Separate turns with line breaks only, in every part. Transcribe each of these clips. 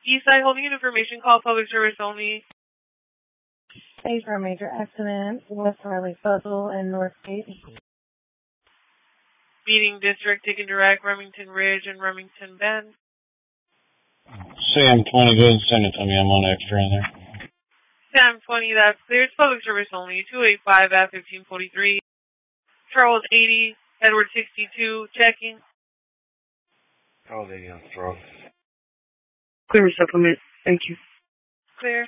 Eastside holding an information call, public service only.
Stage for a major accident, West Harley Fuzzle and Northgate.
Meeting district, taking direct, Remington Ridge and Remington Bend.
Sam 20, go ahead and send it to me. I'm on extra in there.
Sam 20, that's clear. It's public service only. 285 at 1543. Charles 80, Edward 62, checking.
Charles 80 on stroke.
Clear supplement. Thank you.
Clear.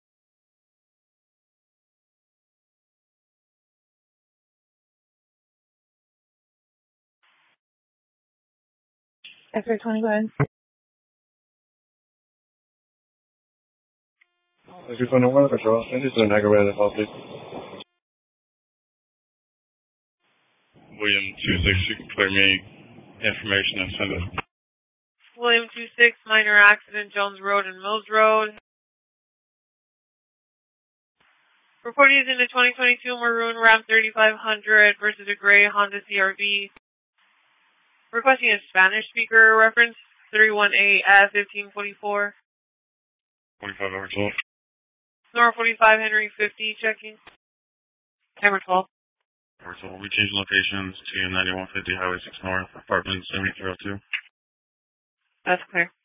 X-ray 20, go ahead.
X-ray 21, control. Send this to an aggravated call, please.
William 26, you can clear me information and send it.
William 26, minor accident, Jones Road and Mills Road. Report using the 2022 maroon Ram 3500 versus a gray Honda CRV. Requesting a Spanish speaker, reference 318 at 1544.
45 over 12.
Nora 45, Henry 50, checking. Camera 12.
Over 12. We changed locations to 9150 Highway 6 North, apartment 7302.
That's clear.